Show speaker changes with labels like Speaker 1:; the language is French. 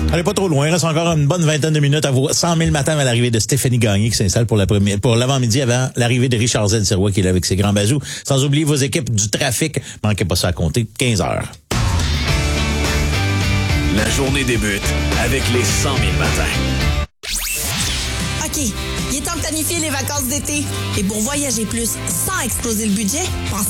Speaker 1: Allez, pas trop loin. Il reste encore une bonne vingtaine de minutes à vous. 100 000 matin à l'arrivée de Stéphanie Gagné qui s'installe pour l'avant-midi avant l'arrivée de Richard Z. Sirois qui est là avec ses grands bazous. Sans oublier vos équipes du trafic. Manquez pas ça à compter. 15 heures.
Speaker 2: La journée débute avec les 100 000 matins.
Speaker 3: OK, il est temps de planifier les vacances d'été. Et pour voyager plus sans exploser le budget, pensez